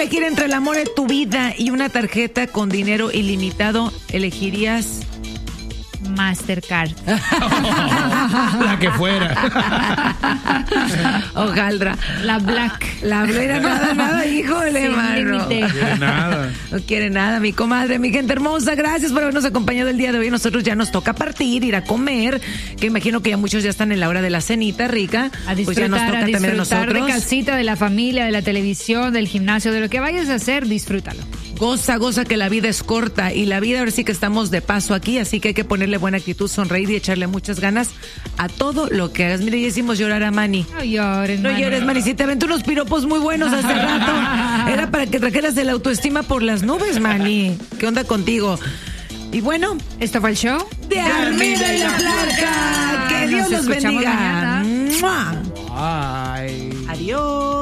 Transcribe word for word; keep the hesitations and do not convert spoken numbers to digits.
elegir entre el amor de tu vida y una tarjeta con dinero ilimitado, elegirías Mastercard. La que fuera. Hojaldra. La Black. La Black, nada, nada, híjole, Sin mano. límite. No quiere nada. No quiere nada, mi comadre, mi gente hermosa. Gracias por habernos acompañado el día de hoy. Nosotros ya nos toca partir, ir a comer, que imagino que ya muchos ya están en la hora de la cenita rica. A disfrutar, pues ya nos toca a también a disfrutar de nosotros. casita, de la familia, de la televisión, del gimnasio, de lo que vayas a hacer, disfrútalo. Goza, goza que la vida es corta y la vida ahora sí que estamos de paso aquí, así que hay que ponerle buena actitud, sonreír y echarle muchas ganas a todo lo que hagas. Mire, ya hicimos llorar a Manny. No llores, No Manny. llores, Manny, si te aventé unos piropos muy buenos hace rato. Era para que trajeras el autoestima por las nubes, Manny. ¿Qué onda contigo? Y bueno, Esto fue el show de Armida y la Flaca. Que Dios Nos los escuchamos bendiga. mañana. ¡Mua! Ay. Adiós.